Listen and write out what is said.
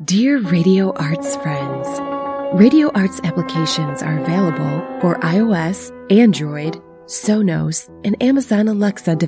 Dear Radio Arts friends, Radio Arts applications are available for iOS, Android, Sonos, and Amazon Alexa devices.